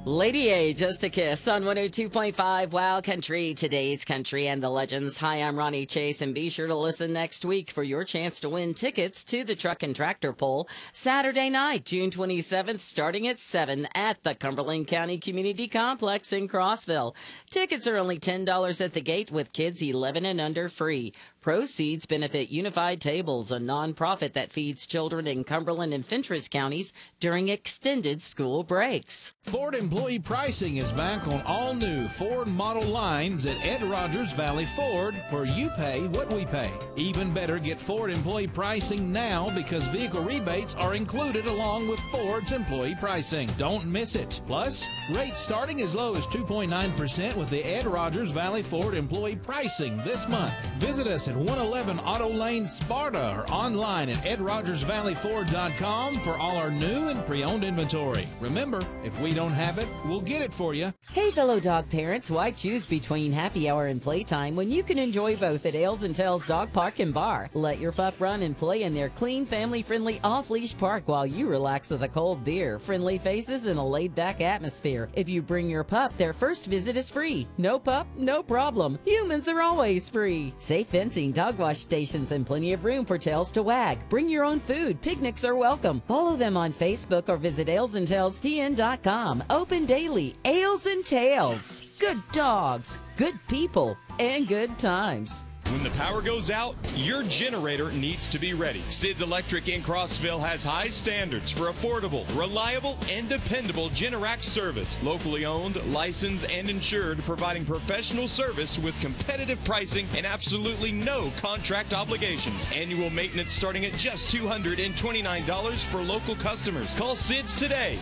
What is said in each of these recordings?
Lady A, Just a Kiss on 102.5 Wild Country, today's country and the legends. Hi, I'm Ronnie Chase, and be sure to listen next week for your chance to win tickets to the Truck and Tractor Pull Saturday night, June 27th, starting at 7 at the Cumberland County Community Complex in Crossville. Tickets are only $10 at the gate, with kids 11 and under free. Proceeds benefit Unified Tables, a nonprofit that feeds children in Cumberland and Fentress counties during extended school breaks. Ford employee pricing is back on all new Ford model lines at Ed Rogers Valley Ford, where you pay what we pay. Even better, get Ford employee pricing now because vehicle rebates are included along with Ford's employee pricing. Don't miss it. Plus, rates starting as low as 2.9% with the Ed Rogers Valley Ford employee pricing this month. Visit us at 111 Auto Lane, Sparta, or online at edrogersvalleyford.com for all our new and pre-owned inventory. Remember, if we don't have it, we'll get it for you. Hey, fellow dog parents, why choose between happy hour and playtime when you can enjoy both at Ailes and Tails Dog Park and Bar? Let your pup run and play in their clean, family-friendly, off-leash park while you relax with a cold beer, friendly faces, and a laid-back atmosphere. If you bring your pup, their first visit is free. No pup, no problem. Humans are always free. Safe fencing, dog wash stations, and plenty of room for tails to wag. Bring your own food. Picnics are welcome. Follow them on Facebook or visit ailesandtailstn.com. Open daily. Ails and Tails. Good dogs, good people, and good times. When the power goes out, your generator needs to be ready. Sid's Electric in Crossville has high standards for affordable, reliable, and dependable Generac service. Locally owned, licensed, and insured, providing professional service with competitive pricing and absolutely no contract obligations. Annual maintenance starting at just $229 for local customers. Call Sid's today,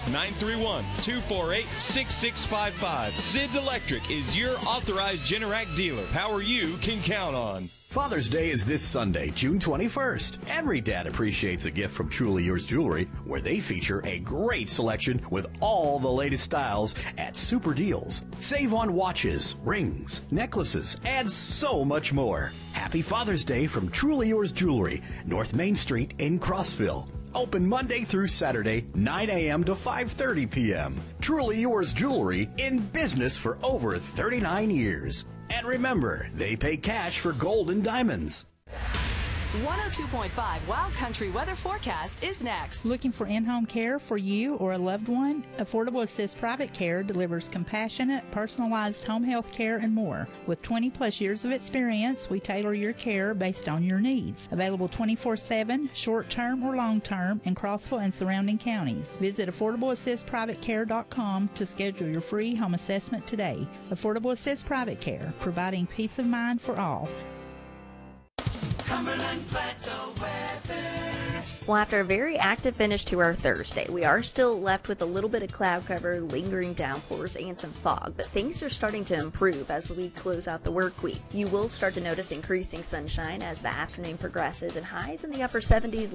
931-248-6655. Sid's Electric is your authorized Generac dealer. Power you can count on. Father's Day is this Sunday, June 21st. Every dad appreciates a gift from Truly Yours Jewelry, where they feature a great selection with all the latest styles at super deals. Save on watches, rings, necklaces, and so much more. Happy Father's Day from Truly Yours Jewelry, North Main Street in Crossville. Open Monday through Saturday, 9 a.m. to 5:30 p.m. Truly Yours Jewelry, in business for over 39 years. And remember, they pay cash for gold and diamonds. 102.5 Wild Country weather forecast is next. Looking for in-home care for you or a loved one? Affordable Assist Private Care delivers compassionate, personalized home health care and more. With 20 plus years of experience, we tailor your care based on your needs. Available 24/7, short-term or long-term in Crossville and surrounding counties. Visit AffordableAssistPrivateCare.com to schedule your free home assessment today. Affordable Assist Private Care, providing peace of mind for all. Cumberland Plateau weather. Well, after a very active finish to our Thursday, we are still left with a little bit of cloud cover, lingering downpours, and some fog, but things are starting to improve as we close out the work week. You will start to notice increasing sunshine as the afternoon progresses, and highs in the upper 70s